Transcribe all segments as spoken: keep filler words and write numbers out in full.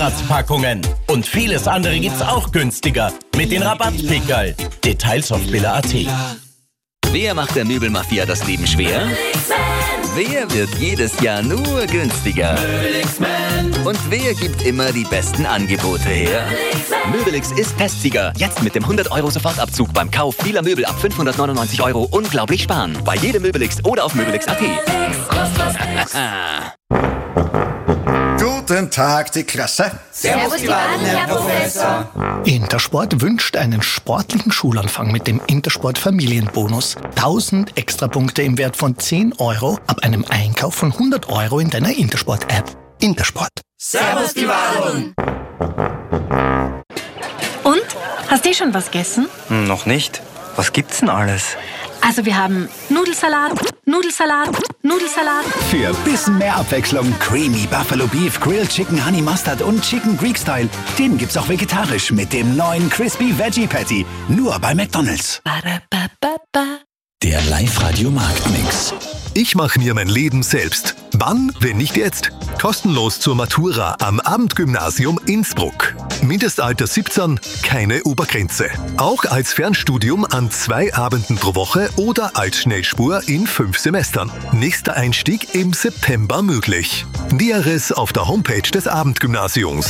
Vorratspackungen. Und vieles andere gibt's auch günstiger. Mit den Rabattpickerl. Details auf billa punkt at. Wer macht der Möbelmafia das Leben schwer? Wer wird jedes Jahr nur günstiger? Und wer gibt immer die besten Angebote her? Möbelix ist Testsieger. Jetzt mit dem hundert Euro Sofortabzug beim Kauf vieler Möbel ab fünfhundertneunundneunzig Euro unglaublich sparen. Bei jedem Möbelix oder auf möbelix punkt at. Guten Tag, die Klasse. Servus, die Wahlen, Herr Professor. Intersport wünscht einen sportlichen Schulanfang mit dem Intersport Familienbonus. tausend Extrapunkte im Wert von zehn Euro ab einem Einkauf von hundert Euro in deiner Intersport-App. Intersport. Servus, die Wahlen. Und? Hast du schon was gegessen? Hm, noch nicht. Was gibt's denn alles? Also wir haben Nudelsalat, Nudelsalat, Nudelsalat. Für bisschen mehr Abwechslung Creamy Buffalo Beef, Grilled Chicken Honey Mustard und Chicken Greek Style. Den gibt's auch vegetarisch mit dem neuen Crispy Veggie Patty. Nur bei McDonald's. Der Live-Radio Marktmix. Ich mache mir mein Leben selbst. Wann, wenn nicht jetzt? Kostenlos zur Matura am Abendgymnasium Innsbruck. Mindestalter siebzehn, keine Obergrenze. Auch als Fernstudium an zwei Abenden pro Woche oder als Schnellspur in fünf Semestern. Nächster Einstieg im September möglich. Näheres auf der Homepage des Abendgymnasiums.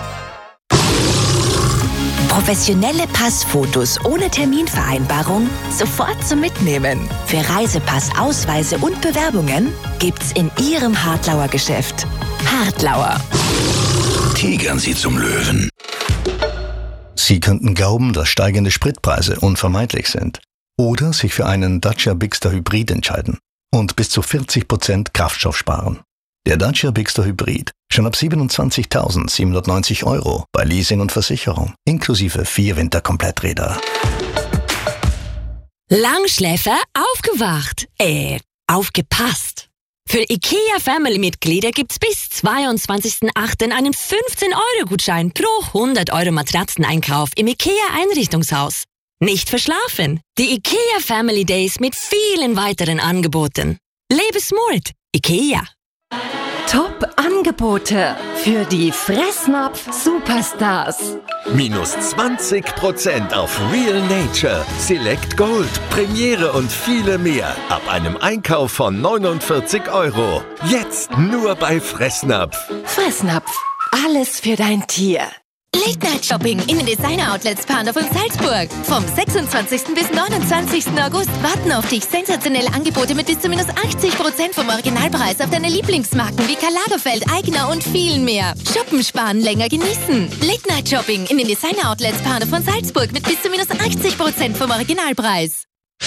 Professionelle Passfotos ohne Terminvereinbarung sofort zum Mitnehmen. Für Reisepass, Ausweise und Bewerbungen gibt's in Ihrem Hartlauer Geschäft. Hartlauer. Tigern Sie zum Löwen. Sie könnten glauben, dass steigende Spritpreise unvermeidlich sind. Oder sich für einen Dacia Bigster Hybrid entscheiden und bis zu vierzig Prozent Kraftstoff sparen. Der Dacia Bigster Hybrid schon ab siebenundzwanzigtausendsiebenhundertneunzig Euro bei Leasing und Versicherung, inklusive vier Winterkompletträder. Langschläfer aufgewacht. Äh, aufgepasst. Für IKEA Family-Mitglieder gibt's bis zweiundzwanzigsten achten einen fünfzehn Euro Gutschein pro hundert Euro Matratzeneinkauf im IKEA Einrichtungshaus. Nicht verschlafen. Die IKEA Family Days mit vielen weiteren Angeboten. Lebe smart. IKEA. Top-Angebote für die Fressnapf-Superstars. Minus zwanzig Prozent auf Real Nature, Select Gold, Premiere und viele mehr. Ab einem Einkauf von neunundvierzig Euro. Jetzt nur bei Fressnapf. Fressnapf. Alles für dein Tier. Late Night Shopping in den Designer Outlets Pandorf und Salzburg. Vom sechsundzwanzigsten bis neunundzwanzigsten August warten auf dich sensationelle Angebote mit bis zu minus achtzig Prozent vom Originalpreis auf deine Lieblingsmarken wie Karl Lagerfeld, Aigner und vielen mehr. Shoppen, sparen, länger genießen. Late Night Shopping in den Designer Outlets Pandorf und Salzburg mit bis zu minus achtzig Prozent vom Originalpreis.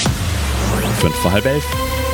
Fünf vor halb elf.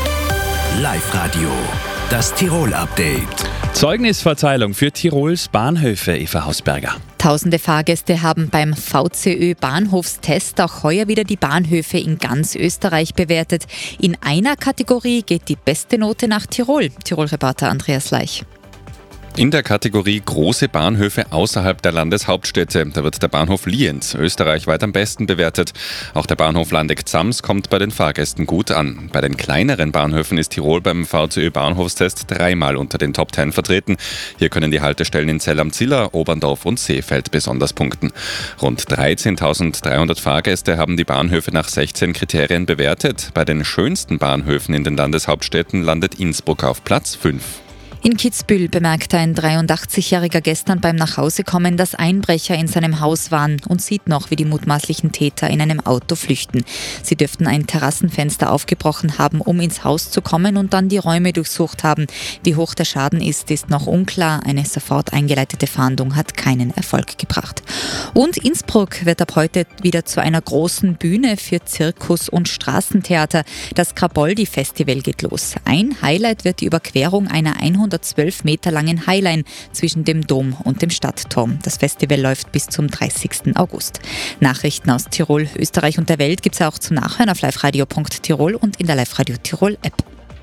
Live-Radio. Das Tirol-Update. Zeugnisverteilung für Tirols Bahnhöfe, Eva Hausberger. Tausende Fahrgäste haben beim V C Ö-Bahnhofstest auch heuer wieder die Bahnhöfe in ganz Österreich bewertet. In einer Kategorie geht die beste Note nach Tirol. Tirol-Reporter Andreas Leich. In der Kategorie große Bahnhöfe außerhalb der Landeshauptstädte, da wird der Bahnhof Lienz österreichweit am besten bewertet. Auch der Bahnhof Landeck-Zams kommt bei den Fahrgästen gut an. Bei den kleineren Bahnhöfen ist Tirol beim V C Ö-Bahnhofstest dreimal unter den Top Ten vertreten. Hier können die Haltestellen in Zell am Ziller, Oberndorf und Seefeld besonders punkten. Rund dreizehntausenddreihundert Fahrgäste haben die Bahnhöfe nach sechzehn Kriterien bewertet. Bei den schönsten Bahnhöfen in den Landeshauptstädten landet Innsbruck auf Platz fünf. In Kitzbühel bemerkte ein dreiundachtzigjähriger gestern beim Nachhausekommen, dass Einbrecher in seinem Haus waren und sieht noch, wie die mutmaßlichen Täter in einem Auto flüchten. Sie dürften ein Terrassenfenster aufgebrochen haben, um ins Haus zu kommen und dann die Räume durchsucht haben. Wie hoch der Schaden ist, ist noch unklar. Eine sofort eingeleitete Fahndung hat keinen Erfolg gebracht. Und Innsbruck wird ab heute wieder zu einer großen Bühne für Zirkus und Straßentheater. Das Kraboldi-Festival geht los. Ein Highlight wird die Überquerung einer hundertzwölf Meter langen Highline zwischen dem Dom und dem Stadtturm. Das Festival läuft bis zum dreißigsten August. Nachrichten aus Tirol, Österreich und der Welt gibt es auch zum Nachhören auf liveradio punkt tirol und in der Live-Radio Tirol App.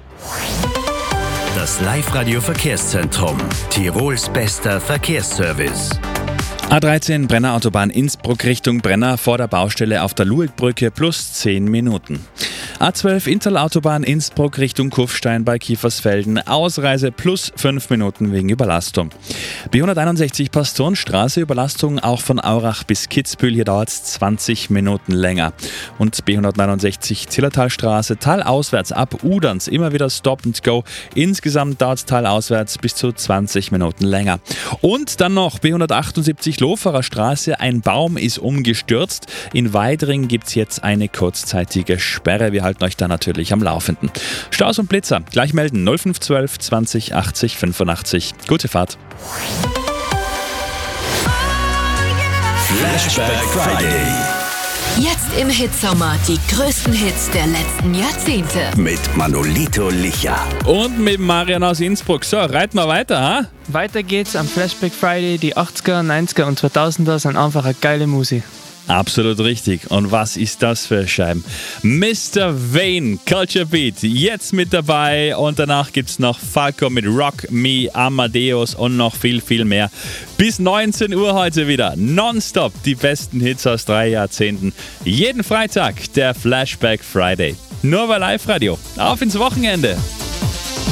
Das Live-Radio Verkehrszentrum. Tirols bester Verkehrsservice. A dreizehn Brenner Autobahn Innsbruck Richtung Brenner vor der Baustelle auf der Luegbrücke plus zehn Minuten. A zwölf Interlautobahn Innsbruck Richtung Kufstein bei Kiefersfelden. Ausreise plus fünf Minuten wegen Überlastung. B hunderteinundsechzig Pastorenstraße, Überlastung auch von Aurach bis Kitzbühel. Hier dauert es zwanzig Minuten länger. Und B hundertneunundsechzig Zillertalstraße, talauswärts ab Uderns. Immer wieder Stop and Go. Insgesamt dauert es talauswärts bis zu zwanzig Minuten länger. Und dann noch B hundertachtundsiebzig Loferer Straße. Ein Baum ist umgestürzt. In Weidring gibt es jetzt eine kurzzeitige Sperre. Wir halten euch da natürlich am Laufenden. Staus und Blitzer, gleich melden null fünf zwölf zwanzig achtzig fünfundachtzig. Gute Fahrt. Flashback Friday. Jetzt im Hitsommer die größten Hits der letzten Jahrzehnte. Mit Manolito Licha. Und mit Marian aus Innsbruck. So, reiten wir weiter, ha? Weiter geht's am Flashback Friday. Die achtziger, neunziger und zweitausender sind einfach eine geile Musik. Absolut richtig. Und was ist das für Scheiben? Mister Vane, Culture Beat, jetzt mit dabei. Und danach gibt's noch Falco mit Rock Me, Amadeus und noch viel, viel mehr. Bis neunzehn Uhr heute wieder. Nonstop die besten Hits aus drei Jahrzehnten. Jeden Freitag der Flashback Friday. Nur bei Live Radio. Auf ins Wochenende.